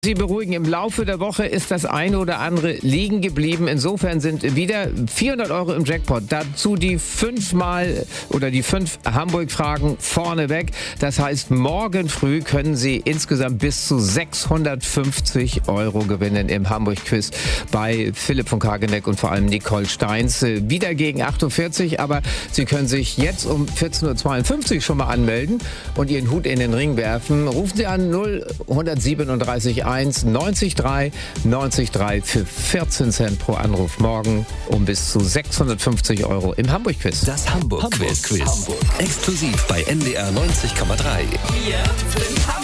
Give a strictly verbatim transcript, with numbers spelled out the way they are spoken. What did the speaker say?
Sie beruhigen, im Laufe der Woche ist das eine oder andere liegen geblieben. Insofern sind wieder vierhundert Euro im Jackpot. Dazu die fünfmal oder die fünf Hamburg-Fragen vorneweg. Das heißt, morgen früh können Sie insgesamt bis zu sechshundertfünfzig Euro gewinnen im Hamburg-Quiz bei Philipp von Kageneck und vor allem Nicole Steins. Wieder gegen acht Uhr vierzig, aber Sie können sich jetzt um vierzehn Uhr zweiundfünfzig schon mal anmelden und Ihren Hut in den Ring werfen. Rufen Sie an null siebenunddreißig eins neunzig drei neunzig drei für vierzehn Cent pro Anruf. Morgen um bis zu sechshundertfünfzig Euro im Hamburg-Quiz. Das Hamburg-Quiz. Hamburg. Exklusiv bei N D R neunzig Komma drei. Wir sind Hamburg.